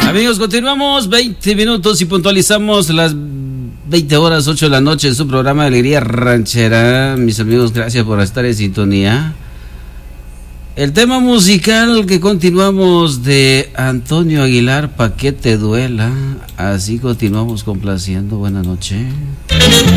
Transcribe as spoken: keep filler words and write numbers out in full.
Amigos, continuamos veinte minutos y puntualizamos las veinte horas, ocho de la noche en su programa de Alegría Ranchera. Mis amigos, gracias por estar en sintonía. El tema musical que continuamos de Antonio Aguilar, Pa' que te duela. Así continuamos complaciendo. Buenas noches.